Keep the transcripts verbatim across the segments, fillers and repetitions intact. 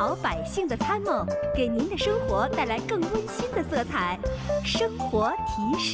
好百姓的参谋，给您的生活带来更温馨的色彩。生活提示。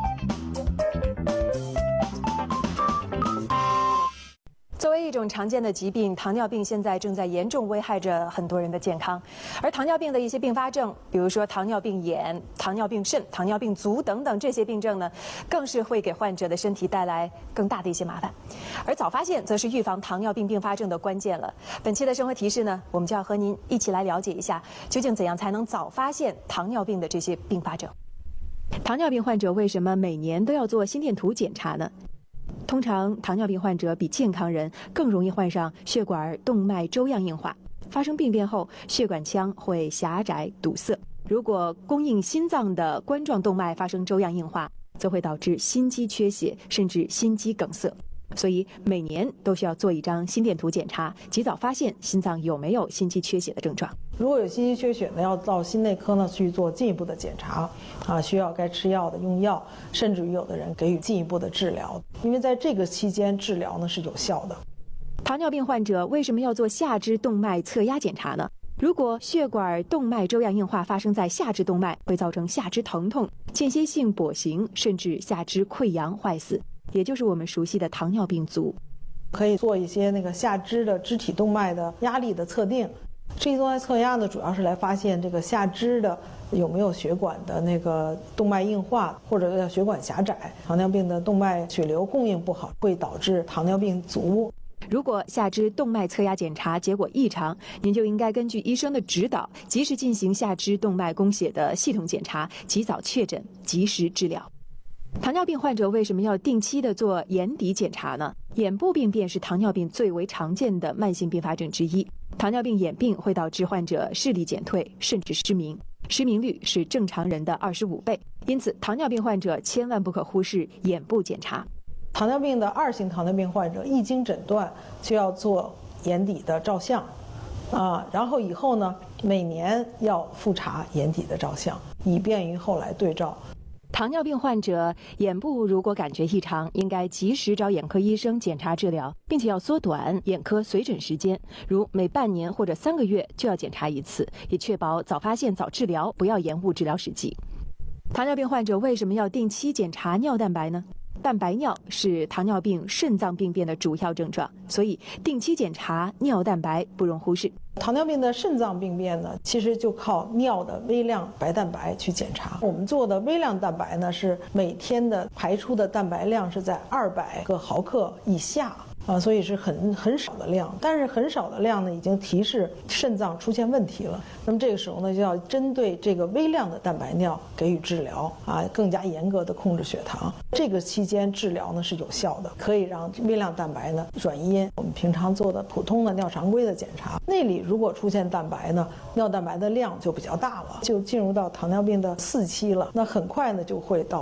作为一种常见的疾病，糖尿病现在正在严重危害着很多人的健康。而糖尿病的一些并发症，比如说糖尿病眼、糖尿病肾、糖尿病足等等这些病症呢，更是会给患者的身体带来更大的一些麻烦。而早发现则是预防糖尿病并发症的关键了。本期的生活提示呢，我们就要和您一起来了解一下，究竟怎样才能早发现糖尿病的这些并发症。糖尿病患者为什么每年都要做心电图检查呢？通常，糖尿病患者比健康人更容易患上血管动脉粥样硬化。发生病变后，血管腔会狭窄堵塞。如果供应心脏的冠状动脉发生粥样硬化，则会导致心肌缺血，甚至心肌梗塞。所以，每年都需要做一张心电图检查，及早发现心脏有没有心肌缺血的症状。 如果有心肌缺血呢，要到心内科呢去做进一步的检查，啊，需要该吃药的用药，甚至于有的人给予进一步的治疗，因为在这个期间治疗呢是有效的。 糖尿病患者为什么要做下肢动脉侧压检查呢？如果血管动脉粥样硬化发生在下肢动脉，会造成下肢疼痛、间歇性跛行，甚至下肢溃疡坏死，也就是我们熟悉的糖尿病足。 可以做一些那个下肢的肢体动脉的压力的测定。肢体动脉测压呢，主要是来发现这个下肢的有没有血管的那个动脉硬化，或者叫血管狭窄。糖尿病的动脉血流供应不好，会导致糖尿病足。 如果下肢动脉侧压检查结果异常，您就应该根据医生的指导，及时进行下肢动脉供血的系统检查，及早确诊，及时治疗。糖尿病患者为什么要定期的做眼底检查呢？眼部病变是糖尿病最为常见的慢性并发症之一。糖尿病眼病会导致患者视力减退，甚至失明，失明率是正常人的二十五倍。因此，糖尿病患者千万不可忽视眼部检查。 糖尿病的二型糖尿病患者一经诊断就要做眼底的照相，啊，然后以后呢，每年要复查眼底的照相，以便于后来对照。 糖尿病患者眼部如果感觉异常，应该及时找眼科医生检查治疗，并且要缩短眼科随诊时间，如每半年或者三个月就要检查一次，以确保早发现早治疗，不要延误治疗时机。糖尿病患者为什么要定期检查尿蛋白呢？蛋白尿是糖尿病肾脏病变的主要症状，所以定期检查尿蛋白不容忽视。 糖尿病的肾脏病变呢，其实就靠尿的微量白蛋白去检查。我们做的微量蛋白呢，是每天的排出的蛋白量是在二百个毫克以下。啊，所以是很很少的量，但是很少的量呢，已经提示肾脏出现问题了。那么这个时候呢，就要针对这个微量的蛋白尿给予治疗啊，更加严格的控制血糖。这个期间治疗呢是有效的，可以让微量蛋白呢转阴。我们平常做的普通的尿常规的检查，那里如果出现蛋白呢，尿蛋白的量就比较大了，就进入到糖尿病的四期了。那很快呢就会到